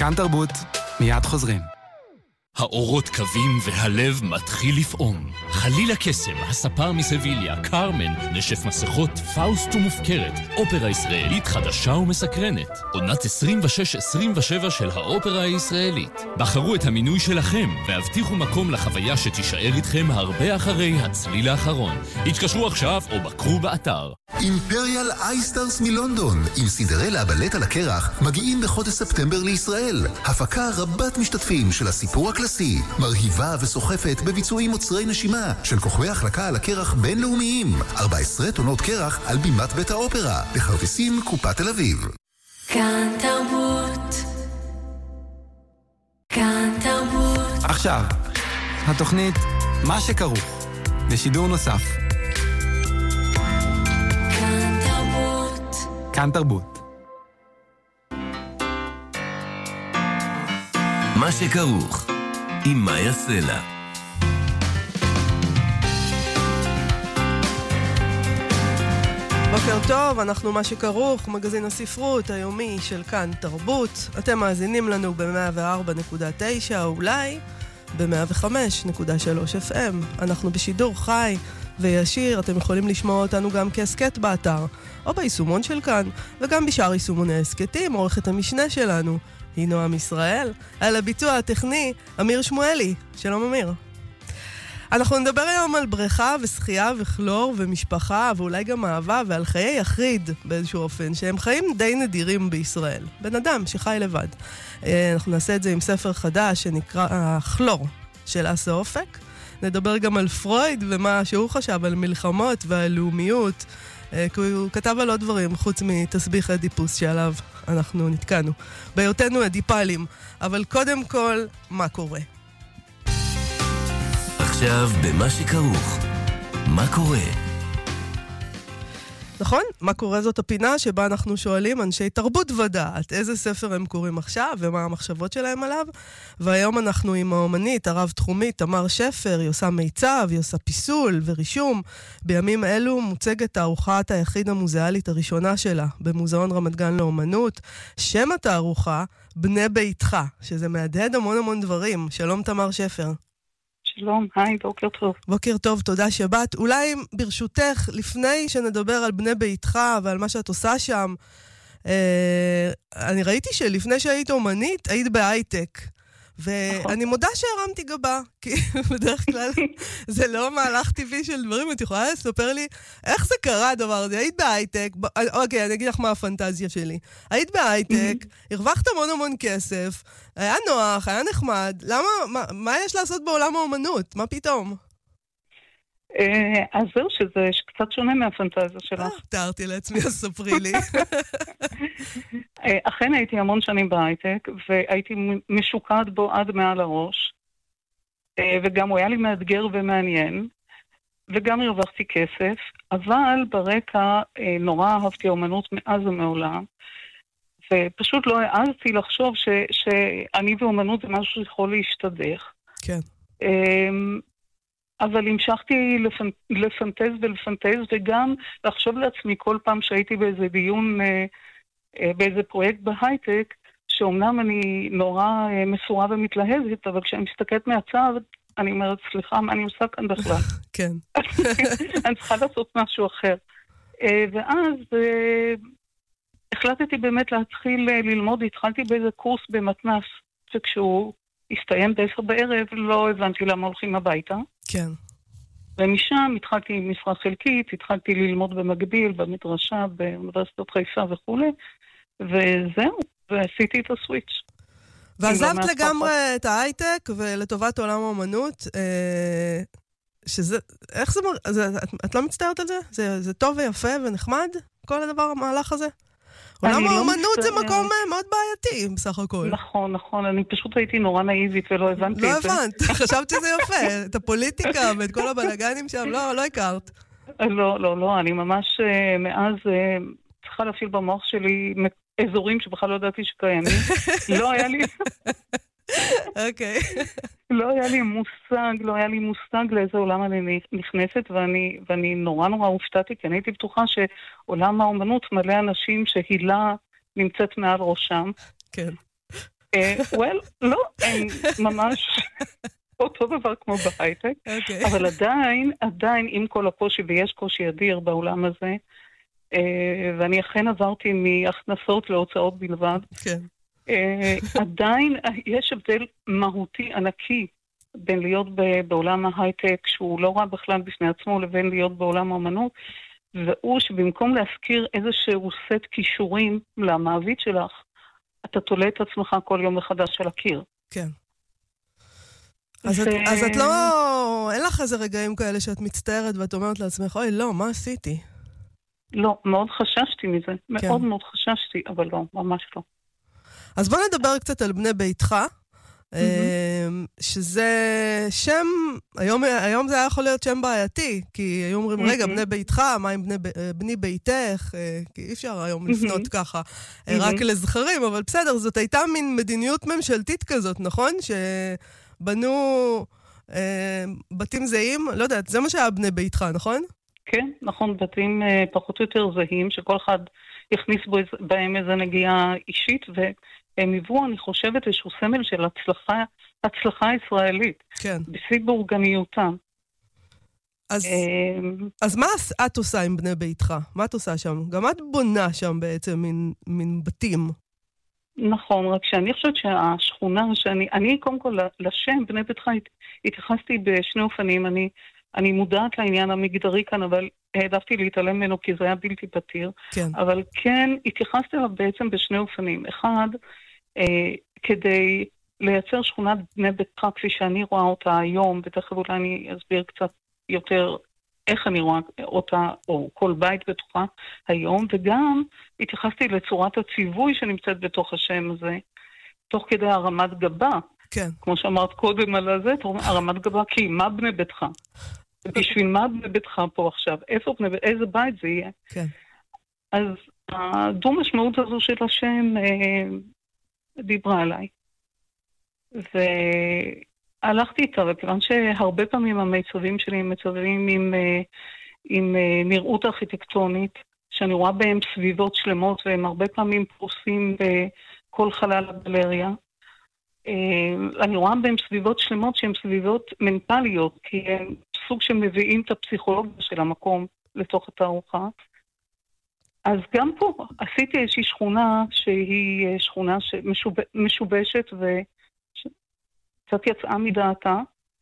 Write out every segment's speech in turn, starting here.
כאן תרבות, מיד חוזרים. האורות קווים והלב מתחיל לפעום. חלילה קסם, הספר מסביליה, קרמן, נשף מסכות, פאוסט ומופקרת. אופרה ישראלית חדשה ומסקרנת. עונת 26-27 של האופרה הישראלית. בחרו את המינוי שלכם והבטיחו מקום לחוויה שתישאר איתכם הרבה אחרי הצליל האחרון. התקשרו עכשיו או בקרו באתר. אימפריאל אייסטארס מלונדון עם סינדרלה בלט על הקרח מגיעים בחודש ספטמבר לישראל. הפקה רבת משתתפים של הסיפור הקלאסי, מרהיבה וסוחפת בביצועים עוצרי נשימה של כוכבי החלקה על הקרח בינלאומיים. 14 טונות קרח על בימת בית האופרה, בכרטיסים קופת תל אביב. כאן תרבות, כאן תרבות. עכשיו, התוכנית מה שכרוך, בשידור נוסף. כאן תרבות. כאן תרבות. מה שכרוך עם מאיה סלע. בוקר טוב, אנחנו מה שכרוך, מגזין הספרות היומי של כאן תרבות. אתם מאזינים לנו ב-104.9 או אולי ב-105.3 FM. אנחנו בשידור חי וישיר, אתם יכולים לשמוע אותנו גם כסקט באתר או ביישומון של כאן, וגם בשאר יישומוני הסקטים. עורכת המשנה שלנו היא נועם ישראל, על הביצוע הטכני אמיר שמואלי. שלום אמיר. אנחנו נדבר היום על בריכה ושחייה וכלור ומשפחה ואולי גם אהבה ועל חיי יחיד באיזשהו אופן, שהם חיים די נדירים בישראל. בן אדם שחי לבד. אנחנו נעשה את זה עם ספר חדש שנקרא כלור של אסא אופק. נדבר גם על פרויד ומה שהוא חשב על מלחמות ועל לאומיות, כי הוא כתב על עוד דברים חוץ מתסביך הדיפוס שעליו אנחנו נתקענו. בהיותנו אדיפלים, אבל קודם כל, מה קורה? עכשיו במה שכרוך. מה קורה? נכון? מה קורה זאת הפינה שבה אנחנו שואלים אנשי תרבות ודעת איזה ספר הם קוראים עכשיו ומה המחשבות שלהם עליו. והיום אנחנו עם האומנית הרב-תחומית תמר שפר, היא עושה מיצב, היא עושה פיסול ורישום. בימים אלו מוצגת תערוכת היחיד המוזיאלית הראשונה שלה במוזיאון רמת גן לאומנות. שם התערוכה בני ביתך, שזה מהדהד המון המון דברים. שלום תמר שפר. שלום, היי, בוקר טוב. בוקר טוב, תודה שבאת. אולי ברשותך, לפני שנדבר על בני ביתך ועל מה שאת עושה שם, אני ראיתי שלפני שהיית אומנית, היית בהייטק. ואני מודה שהרמתי גבה, כי בדרך כלל זה לא מהלך טבעי של דברים. את יכולה לספר לי איך זה קרה הדבר הזה? היית בהייטק, אוקיי, אני אגיד לך מה הפנטזיה שלי. היית בהייטק, הרווחת המון המון כסף, היה נוח, היה נחמד. למה, מה יש לעשות בעולם האומנות? מה פתאום? אז זהו שזה קצת שונה מהפנטזיה שלך. תארתי לעצמי, אז ספרי לי. אכן הייתי המון שנים בהייטק, והייתי משוקעת בו עד מעל הראש, וגם הוא היה לי מאתגר ומעניין, וגם הרווחתי כסף, אבל ברקע נורא אהבתי האומנות מאז ומעולם, ופשוט לא העזתי לחשוב שאני ואומנות זה משהו שיכול להשתדך. כן. אבל המשכתי לפנטז ולפנטז, וגם לחשוב לעצמי כל פעם שהייתי באיזה דיון, באיזה פרויקט בהייטק, שאומנם אני נורא מסורה ומתלהבת, אבל כשאני מסתכלת מהצד, אני אומרת, סליחה, מה אני עושה כאן בכלל? כן. אני צריכה לעשות משהו אחר. ואז החלטתי באמת להתחיל ללמוד, התחלתי באיזה קורס במתנ"ס, וכשהוא הסתיים ב10 בערב, לא הבנתי למה הולכים הביתה. כן. ומשם התחלתי עם משרה חלקית, התחלתי ללמוד במקביל, במדרשה, באוניברסיטת חיפה וכו', וזהו, ועשיתי את הסוויץ'. ועזבת לגמרי את ההייטק ולטובת עולם האומנות, שזה, איך זה, את לא מצטערת על זה? זה טוב ויפה ונחמד, כל הדבר, המהלך הזה? עולם האומנות זה מקום מאוד בעייתי, בסך הכל. נכון, נכון, אני פשוט הייתי נורא נאיבית ולא הבנתי את זה. לא הבנת, חשבת שזה יפה, את הפוליטיקה ואת כל הבלגנים שם, לא הכרת. לא, אני ממש מאז צריכה להפעיל במוח שלי אזורים שבכלל לא ידעתי שקיימים. לא היה לי... אוקיי. לא היה לי מושג לאיזה עולם אני נכנסת, ואני נורא הופתעתי, כי אני הייתי בטוחה שעולם האומנות מלא אנשים שהילה נמצאת מעל ראשם. כן. לא, הם ממש אותו דבר כמו בהייטק, אבל עדיין עם כל הקושי, ויש קושי אדיר בעולם הזה, ואני אכן עברתי מהכנסות להוצאות בלבד, עדיין יש הבדל מהותי ענקי בין להיות בעולם ההייטק, שהוא לא רע בכלל בפני עצמו, לבין להיות בעולם האמנות, והוא שבמקום להזכיר איזשהו סט כישורים למעביד שלך, אתה תולה את עצמך כל יום מחדש על הקיר. כן. אז את לא... אין לך איזה רגעים כאלה שאת מצטערת ואת אומרת לעצמך, אוי, לא, מה עשיתי? לא, מאוד חששתי מזה. מאוד מאוד חששתי, אבל לא, ממש לא. אז בוא נדבר קצת על בני ביתך, שזה שם, היום זה היה יכול להיות שם בעייתי, כי היו אומרים, רגע, בני ביתך, מה עם בני ביתך? כי אי אפשר היום לפנות ככה, רק לזכרים, אבל בסדר, זאת הייתה מין מדיניות ממשלתית כזאת, נכון? שבנו בתים זהים, לא יודעת, זה מה שהיה בני ביתך, נכון? כן, נכון, בתים פחות או יותר זהים, שכל אחד יכניס בהם איזו נגיעה אישית, והם היוו, אני חושבת, איזשהו סמל של הצלחה ישראלית. כן. בשיא בורגניותם. אז מה את עושה עם בני ביתך? מה את עושה שם? גם את בונה שם בעצם מין בתים. נכון, רק שאני חושבת שהשכונה אני קודם כל לשם בני ביתך התייחסתי בשני אופנים, אני מודעת לעניין המגדרי כאן, אבל העדפתי להתעלם ממנו כי זה היה בלתי פתיר. כן. אבל כן, התייחסתי אליו בעצם בשני אופנים. אחד, כדי לייצר שכונת בני ביתך כפי שאני רואה אותה היום, ותכף אולי אני אסביר קצת יותר איך אני רואה אותה, או כל בית בתוכה היום, וגם התייחסתי לצורת הציווי שנמצאת בתוך השם הזה, תוך כדי הרמת גבה. כן. כמו שאמרת קודם על זה, הרמת גבה, כי מה בני ביתך? בשביל מה בני ביתך פה עכשיו? איזה בית זה יהיה? כן. אז הדו משמעות הזו של השם דיברה עליי. והלכתי איתה, וכיוון שהרבה פעמים המיצבים שלי הם מצבים עם נראות ארכיטקטונית, שאני רואה בהם סביבות שלמות, והם הרבה פעמים פרוסים בכל חלל הגלריה, אני רואה בהם סביבות שלמות שהן סביבות מנטליות, כי הם סוג שמביאים את הפסיכולוגיה של המקום לתוך התערוכה. אז גם פה עשיתי איזושהי שכונה שהיא שכונה משובשת וקצת יצאה מדעתה,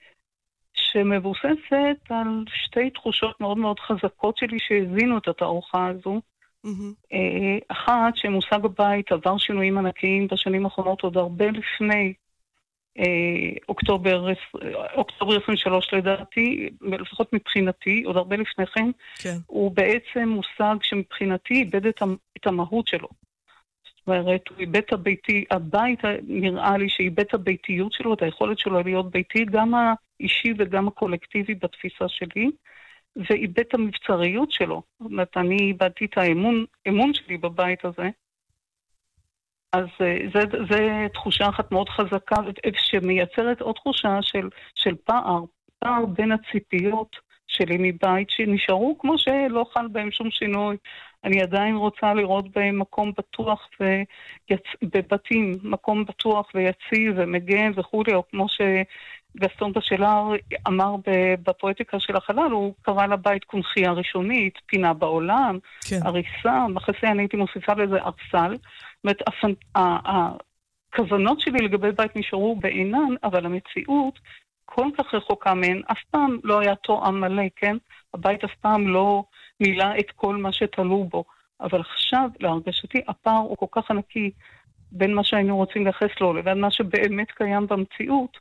שמבוססת על שתי תחושות מאוד מאוד חזקות שלי שהזינו את התערוכה הזו. אחת, שמושג הבית עבר שינויים ענקיים בשנים האחרונות, עוד הרבה לפני אוקטובר 23 לדעתי, לפחות מבחינתי, עוד הרבה לפני כן, הוא בעצם מושג שמבחינתי איבד את המהות שלו. זאת אומרת, הוא איבד את הביתי, הבית נראה לי שאיבד את הביתיות שלו, את היכולת שלו להיות ביתי, גם האישי וגם הקולקטיבי בתפיסה שלי, ואיבד את המבצריות שלו. זאת אומרת, אני איבדתי את האמון שלי בבית הזה. אז זה תחושה אחת מאוד חזקה, שמייצרת עוד תחושה של פער בין הציפיות שלי מבית, שנשארו כמו שלא חל בהם שום שינוי. אני עדיין רוצה לראות בהם מקום בטוח בבתים, מקום בטוח ויציב ומגן וכולי, או כמו גסטון בשלר אמר בפואטיקה של החלל, הוא קרא לבית קונחייה ראשונית, פינה בעולם, הריסה, מחסה, אני הייתי מוסיפה לזה ארסל. זאת אומרת, הכוונות שלי לגבי בית נשארו בעינן, אבל המציאות כל כך רחוקה מהן, אף פעם לא היה תואם מלא, כן? הבית אף פעם לא מילא את כל מה שתלו בו. אבל עכשיו, להרגשתי, הפער הוא כל כך ענקי בין מה שהיינו רוצים לייחס לו, לבין מה שבאמת קיים במציאות,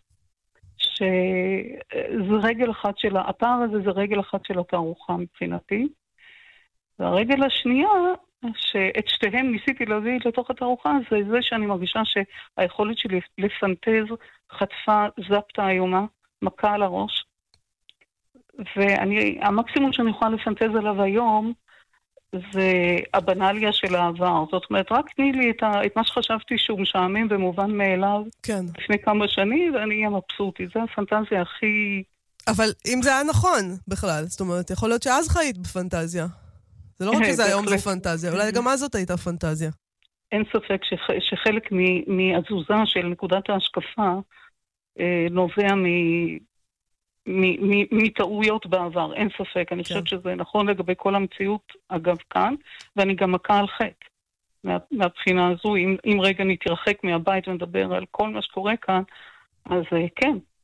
שזה רגל אחת של הפער הזה, זה רגל אחת של התערוכה מבחינתי. והרגל השנייה, שאת שתיהם ניסיתי להביא לתוך התערוכה, זה שאני מרגישה שהיכולת שלי לפנטז חטפה זפתה איומה, מכה על הראש. והמקסימום שאני יכולה לפנטז עליו היום, זה הבנליה של העבר. זאת אומרת, רק תני לי את מה שחשבתי שהוא משעמם ומובן מאליו, כן. לפני כמה שנים, ואני אהיה מבסוטית. זה הפנטזיה הכי... אבל אם זה היה נכון בכלל, זאת אומרת, יכול להיות שאז חיית בפנטזיה. זה לא רק שזה היום זה פנטזיה, אולי גם אז זאת הייתה פנטזיה. אין ספק שחלק מהתזוזה של נקודת ההשקפה נובע מטעויות בעבר, אין ספק. אני חושבת שזה נכון לגבי כל המציאות, אגב, כאן, ואני גם מכה על חטא. מהבחינה הזו, אם רגע נתרחק מהבית ונדבר על כל מה שקורה כאן, אז כן,